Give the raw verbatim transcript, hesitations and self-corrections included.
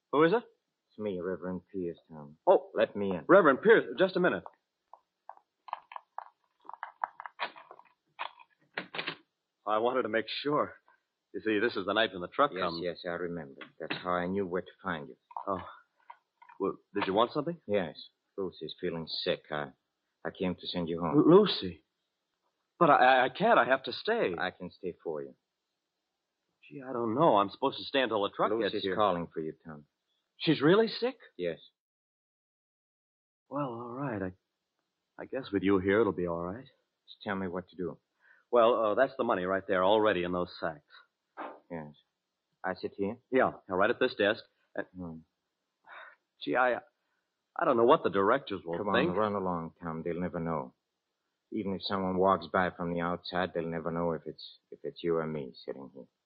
Who is it? It's me, Reverend Pierce, Tom. Oh, let me in. Reverend Pierce. Just a minute. I wanted to make sure. You see, this is the night when the truck yes, comes. Yes, yes, I remember. That's how I knew where to find you. Oh. Well, did you want something? Yes. Lucy's feeling sick. I, I came to send you home. L- Lucy? But I, I can't. I have to stay. I can stay for you. Gee, I don't know. I'm supposed to stay until the truck Lucy's gets here. calling for you, Tom. She's really sick? Yes. Well, all right. I, I guess with you here, it'll be all right. Just tell me what to do. Well, uh, that's the money right there, already in those sacks. Yes. I sit here? Yeah, right at this desk. And, hmm. Gee, I, I don't know what the directors will Come think. on, run along, Tom. They'll never know. Even if someone walks by from the outside, they'll never know if it's if it's you or me sitting here.